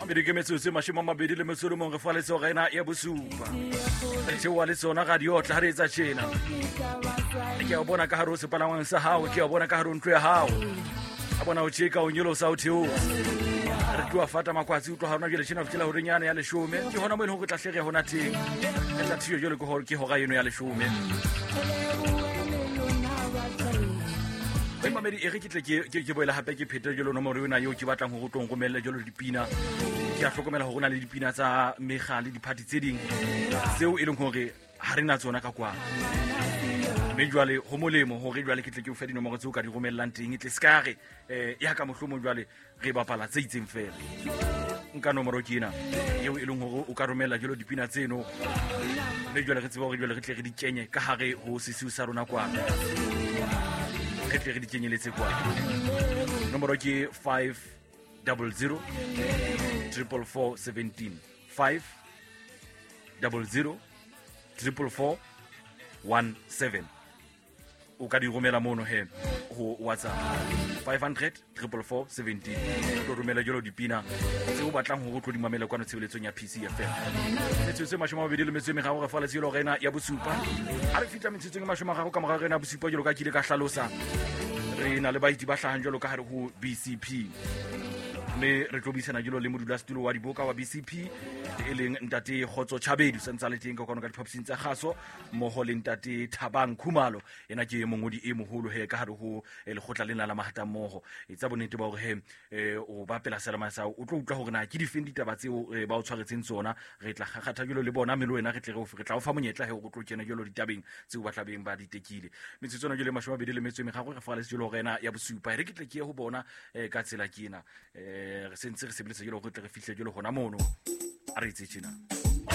Amerika metsotso mashimo mabedi le metsolo re fa le tso rena ya bosupa re wa le tsona radio tla re etsa tjena ke a bona ka haro se palangwang sa hao ke a bona ka haro ntlo ya hao a bona o cheka o nyolo sa o theo re tloa fata makwatsi o tlo ha ona jele tjena fitela hore nyane ya leshome ke hona mo ile ho tla hlege hona teng etla thiyo jole go ke hoga eno ya leshome Mamedi e re ke tle ke boela hape ke phete jelo nomoro yona yo ke batlang ho tlong romelle jelo dipina ke a hlokomela ho rona le dipina tsa mega le diphati tse ding seo e leng hore ha rena tsona ka kwa mme jwale ho molemo hore jwale ke tle ke o fe dinomoro tse o ka di romellang teng tle skare ya ka mohlomong jwale re bapala tse itseng fela nka nomoro ke ena eo e leng hore o ka romella jelo dipina tseno mme jwale re tseba hore jwale re tle re di kenye ka hare ho sesiu sa rona kwa ke tle re di kenyeletse kwa nomoro ke 500 444 500 444 17 o ka di romela mono he ho WhatsApp 500 444 17 o romela jelo dipina se o batlang ho tlo di mamela kwa no tshebeletsong ya PC FM metsotso mashoma mabedi le metsotso e meraro re fa le tselo rena ya bosupa a re fitla metsotso e mashoma ga go ka morao rena bosupa jelo ka kile ka hlalosa re na le baiti ba hlagang jelo ka hare ho BCP me re tlo bisana jelo le modulasetulo wa diboka wa BCP e leng ntate Khotso Chabedi sentse le teng ka kwana ka diphaposing tsa gaso moho le ntate Thabang Khumalo ena ke mongodi e moholo he ka hare ho le khotla lena la mahata moho etsa bonete ba hore he o ba pela selama sa o tlo utlwa hore na ke difendi taba tseo ba o tshwaretseng tsona re tla gakgatha jelo le bona me le wena re tle re tla o fa monyetla he o tlo kena jelo ditabeng tseo ba tlabeng ba ditekile metsetsona jelo mashoma bedi le metso me gago re fa le jelo rena ya bosupa re ke tle ke ho bona ka tsela kena re sentse re sebeletse jelo go tle re fihle jelo hona mono a re itse tjena